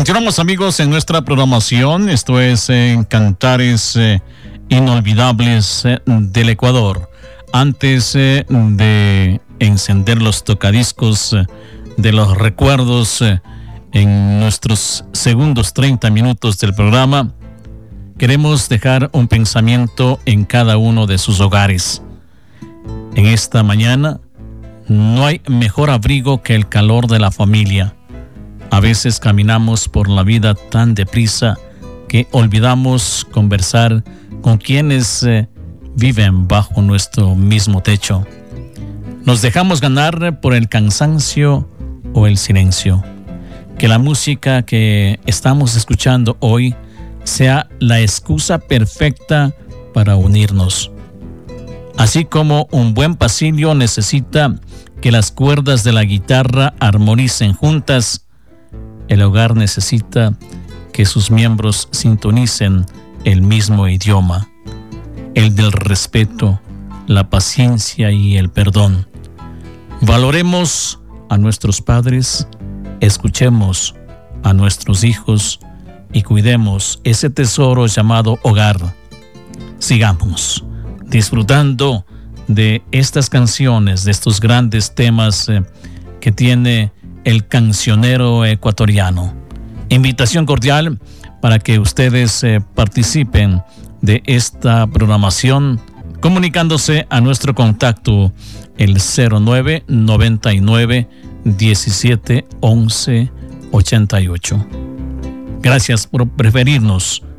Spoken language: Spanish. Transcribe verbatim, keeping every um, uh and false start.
Continuamos, amigos, en nuestra programación. Esto es en eh, Cantares eh, Inolvidables eh, del Ecuador. Antes eh, de encender los tocadiscos eh, de los recuerdos eh, en nuestros segundos treinta minutos del programa, queremos dejar un pensamiento en cada uno de sus hogares. En esta mañana, no hay mejor abrigo que el calor de la familia. A veces caminamos por la vida tan deprisa que olvidamos conversar con quienes eh, viven bajo nuestro mismo techo. Nos dejamos ganar por el cansancio o el silencio. Que la música que estamos escuchando hoy sea la excusa perfecta para unirnos. Así como un buen pasillo necesita que las cuerdas de la guitarra armonicen juntas, el hogar necesita que sus miembros sintonicen el mismo idioma, el del respeto, la paciencia y el perdón. Valoremos a nuestros padres, escuchemos a nuestros hijos y cuidemos ese tesoro llamado hogar. Sigamos disfrutando de estas canciones, de estos grandes temas eh, que tiene el cancionero ecuatoriano. Invitación cordial para que ustedes eh, participen de esta programación comunicándose a nuestro contacto el cero nueve noventa y nueve diecisiete once ochenta y ocho. Gracias por preferirnos